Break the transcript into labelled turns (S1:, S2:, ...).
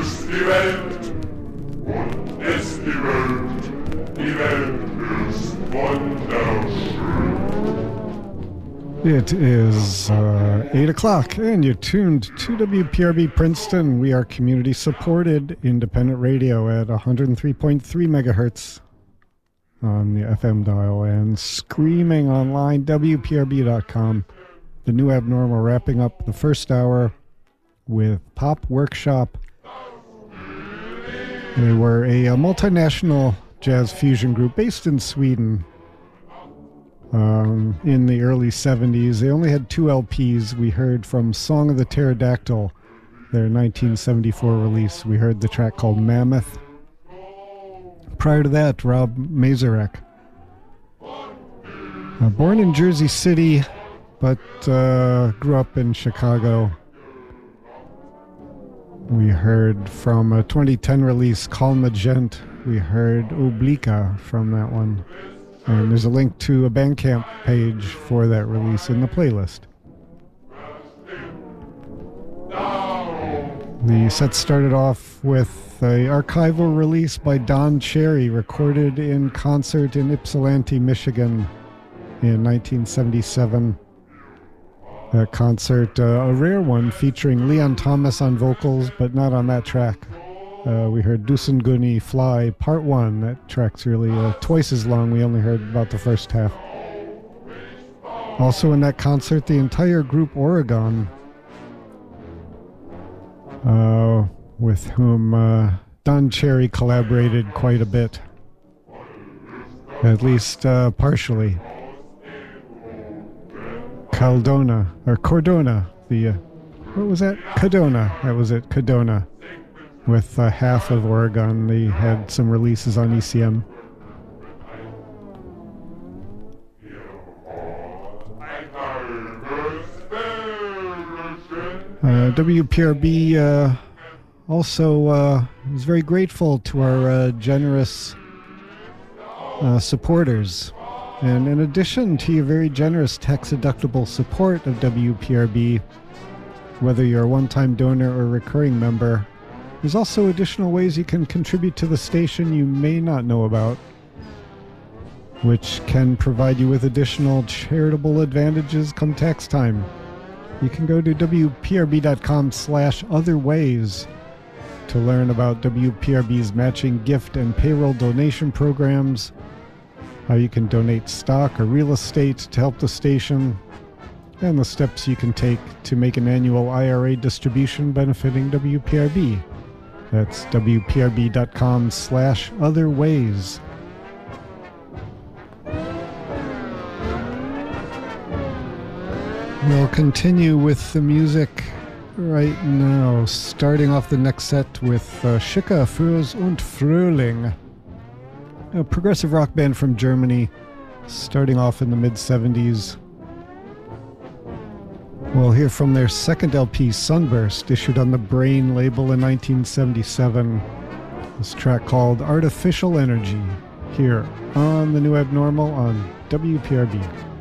S1: ist die Welt und ist die Welt. Die Welt ist wunderschön.
S2: It is 8 o'clock, and you're tuned to WPRB Princeton. We are community-supported independent radio at 103.3 megahertz on the FM dial and screaming online, WPRB.com. The New Abnormal wrapping up the first hour with Pop Workshop. They were a multinational jazz fusion group based in Sweden. In the early 70s. They only had 2 LPs. We heard from Song of the Pterodactyl, their 1974 release. We heard the track called Mammoth. Prior to that, Rob Mazurek. Born in Jersey City, but grew up in Chicago. We heard from a 2010 release, Calma Gent. We heard Obliqa from that one. And there's a link to a Bandcamp page for that release in the playlist. The set started off with an archival release by Don Cherry, recorded in concert in Ypsilanti, Michigan in 1977. That concert, a rare one, featuring Leon Thomas on vocals, but not on that track. We heard Dusenguni Fly, Part 1. That track's really twice as long. We only heard about the first half. Also in that concert, the entire group Oregon, with whom Don Cherry collaborated quite a bit. At least partially. Cordona, what was that? Cadona, that was it, Cadona. With half of Oregon. They had some releases on ECM. WPRB also is very grateful to our generous supporters. And in addition to your very generous tax-deductible support of WPRB, whether you're a one-time donor or recurring member, there's also additional ways you can contribute to the station you may not know about, which can provide you with additional charitable advantages come tax time. You can go to WPRB.com/otherways to learn about WPRB's matching gift and payroll donation programs, how you can donate stock or real estate to help the station, and the steps you can take to make an annual IRA distribution benefiting WPRB. That's WPRB.com/otherways. We'll continue with the music right now, starting off the next set with Schicke, Fürst und Fröhling, a progressive rock band from Germany, starting off in the mid-70s. We'll hear from their second LP, Sunburst, issued on the Brain label in 1977. This track called Artificial Energy, here on The New Abnormal on WPRB.